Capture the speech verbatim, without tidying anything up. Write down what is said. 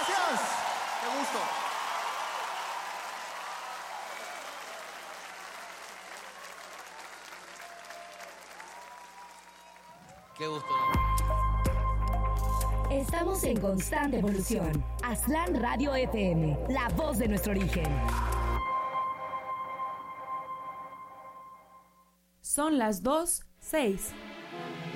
Gracias. Qué gusto. Qué gusto. Estamos en constante evolución. Aztlán Radio F M, la voz de nuestro origen. Son las dos, seis.